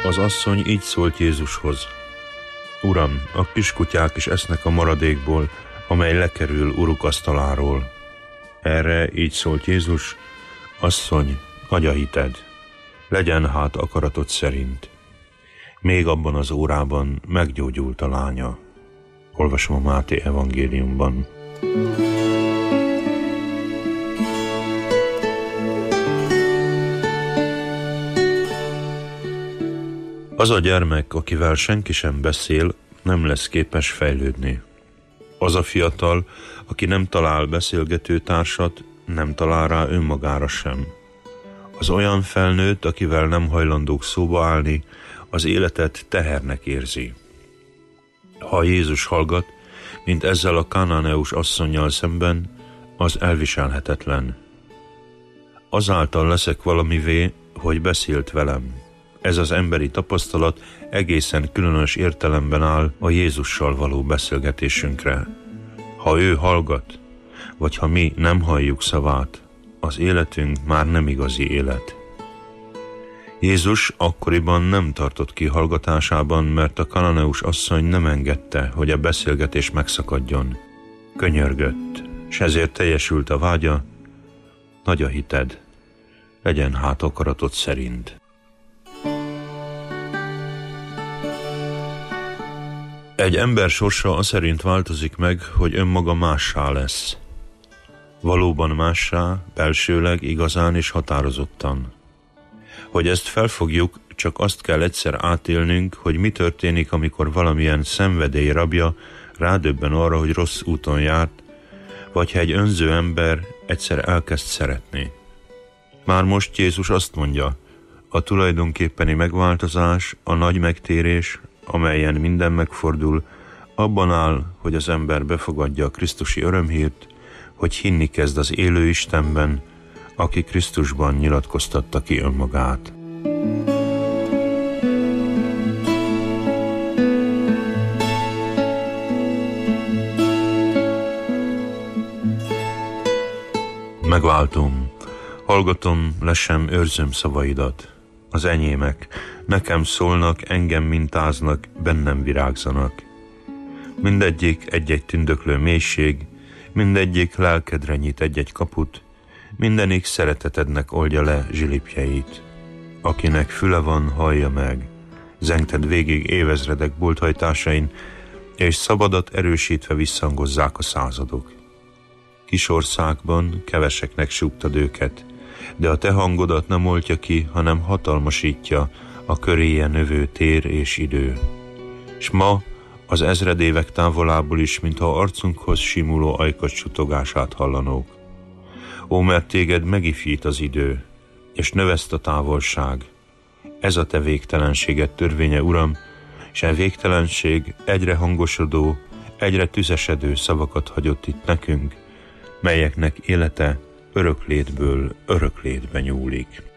Az asszony így szólt Jézushoz: Uram, a kiskutyák is esznek a maradékból, amely lekerül uruk asztaláról. Erre így szólt Jézus: Asszony, adj a hited, legyen hát akaratod szerint. Még abban az órában meggyógyult a lánya. Olvasom a Máté evangéliumban. Az a gyermek, akivel senki sem beszél, nem lesz képes fejlődni. Az a fiatal, aki nem talál beszélgető társat, nem talál rá önmagára sem. Az olyan felnőtt, akivel nem hajlandók szóba állni, az életet tehernek érzi. Ha Jézus hallgat, mint ezzel a kánaneus asszonnyal szemben, az elviselhetetlen. Azáltal leszek valamivé, hogy beszélt velem. Ez az emberi tapasztalat egészen különös értelemben áll a Jézussal való beszélgetésünkre. Ha ő hallgat, vagy ha mi nem halljuk szavát, az életünk már nem igazi élet. Jézus akkoriban nem tartott ki hallgatásában, mert a kananeus asszony nem engedte, hogy a beszélgetés megszakadjon. Könyörgött, s ezért teljesült a vágya: nagy a hited, legyen hát akaratod szerint. Egy ember sorsa aszerint változik meg, hogy önmaga mássá lesz. Valóban mássá, belsőleg, igazán és határozottan. Hogy ezt felfogjuk, csak azt kell egyszer átélnünk, hogy mi történik, amikor valamilyen szenvedély rabja rádöbben arra, hogy rossz úton járt, vagy ha egy önző ember egyszer elkezd szeretni. Már most Jézus azt mondja: a tulajdonképpeni megváltozás, a nagy megtérés, amelyen minden megfordul, abban áll, hogy az ember befogadja a krisztusi örömhírt, hogy hinni kezd az élő Istenben, aki Krisztusban nyilatkoztatta ki önmagát. Megváltom, hallgatom, lesem, őrzöm szavaidat. Az enyémek, nekem szólnak, engem mintáznak, bennem virágzanak. Mindegyik egy-egy tündöklő mélység, mindegyik lelkedre nyit egy-egy kaput, mindenik szeretetednek oldja le zsilipjeit. Akinek füle van, hallja meg, zengted végig évezredek bolthajtásain, és szabadat erősítve visszhangozzák a századok. Kis országban keveseknek súgtad őket, de a te hangodat nem oltja ki, hanem hatalmasítja a köréje növő tér és idő. S ma az ezredévek távolából is, mintha arcunkhoz simuló ajkas csutogását hallanók. Ó, mert téged megifjít az idő, és növeszt a távolság. Ez a te végtelenséged törvénye, Uram, s e végtelenség egyre hangosodó, egyre tüzesedő szavakat hagyott itt nekünk, melyeknek élete örök létből örök létbe nyúlik.